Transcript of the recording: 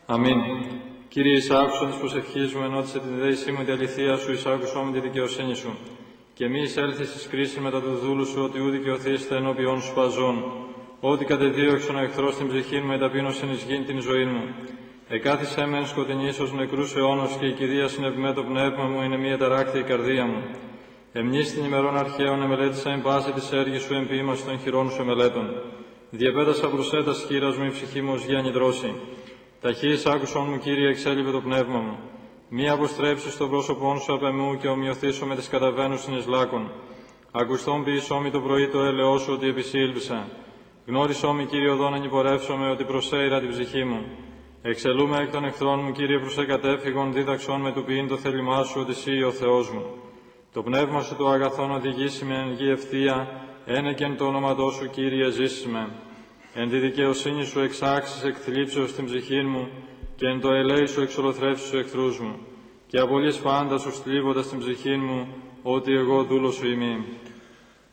Αμήν. Κύριε, εισάκουσον της προσευχής μου, ενώτισε την δέησή μου, τη αληθεία σου, εισάκουσον μου τη δικαιοσύνη σου. Και μη εισέλθεις εις κρίση μετά του δούλου σου, ότι ου δικαιωθείστε ενώπιον σου παζών. Ότι κατεδίωξον ο εχθρός την ψυχή μου, με ταπείνωσεν εις γήν την ζωή μου. Εκάθισέ με εν σκοτεινής ως νεκρούς αιώνος, και η κηδεία συνευμέ το πνεύμα μου, είναι μία ταράκτη η καρδία μου. Εμνείς την ημερών αρχαίων εμελέτησα εν πάση της έργης σου, εμποίημας των χειρών σου εμελέτων. Διαπέτασα προσέτας χείρας μου, η ψυχή μου ως γέννη δρόση. Ταχύς άκουσον μου, Κύριε, εξέλιπε το πνεύμα μου. Μη αποστρέψεις το πρόσωπόν σου απ' εμού και ομοιωθήσω με τις καταβαίνουσιν εις λάκων. Ακουστόν ποιησό μη το πρωί το έλεό σου, ότι επισήλβησα. Γνώρισό μη, Κύριε, οδόν ανυπορεύσομαι, ότι προσέειρα την ψυχή μου. Εξελούμε εκ των εχθρών μου, Κύριε, προς εκατέφυγον, δίδαξόν με του ποιήν το θέλημά σου, ότι εσύ ο Θεός μου. Το πνεύμα σου το αγαθόν οδηγήσει με εν γη ευθεία, ένεκεν το όνοματό σου, Κύριε, ζήσεις με. Εν τη δικαιοσύνη σου εξάξεις εκ θλίψεως την ψυχήν μου, και εν το ελέη σου εξολοθρεύσεις τους εχθρούς μου. Και απολύς πάντα σου στλίβοντας την ψυχήν μου, ότι εγώ δούλος σου ημί.